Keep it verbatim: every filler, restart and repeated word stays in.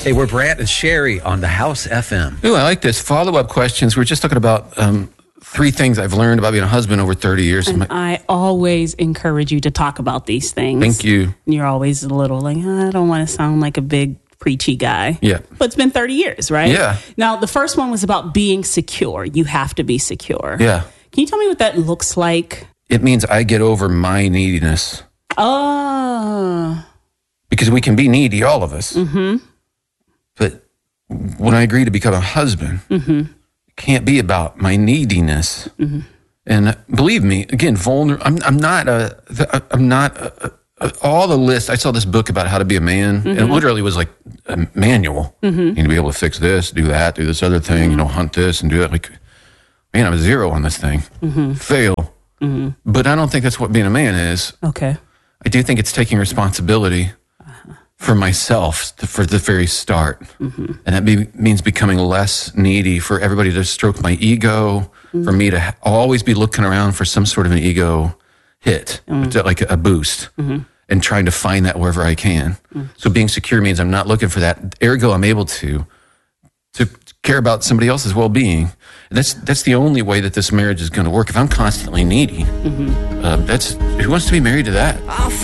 Hey, we're Brant and Sherry on the House F M. Ooh, I like this. Follow-up questions. We're just talking about um, three things I've learned about being a husband over thirty years. And I always encourage you to talk about these things. Thank you. You're always a little like, I don't want to sound like a big preachy guy. Yeah. But it's been thirty years, right? Yeah. Now, the first one was about being secure. You have to be secure. Yeah. Can you tell me what that looks like? It means I get over my neediness. Oh. Because we can be needy, all of us. Mm-hmm. But when I agree to become a husband, mm-hmm. it can't be about my neediness. Mm-hmm. And believe me, again, vulnerable. I'm, I'm not a. I'm not a, a, all the list. I saw this book about how to be a man, Mm-hmm. and it literally was like a manual. Mm-hmm. You need to be able to fix this, do that, do this other thing. Mm-hmm. You know, hunt this and do that. Like, man, I'm a zero on this thing. Mm-hmm. Fail. Mm-hmm. But I don't think that's what being a man is. Okay. I do think it's taking responsibility for myself to, for the very start. Mm-hmm. And that be, means becoming less needy, for everybody to stroke my ego, mm-hmm. for me to ha- always be looking around for some sort of an ego hit, mm-hmm. like a boost, mm-hmm. and trying to find that wherever I can. Mm-hmm. So being secure means I'm not looking for that. Ergo, I'm able to to care about somebody else's well-being. And that's that's the only way that this marriage is going to work. If I'm constantly needy, mm-hmm. uh, that's who wants to be married to that?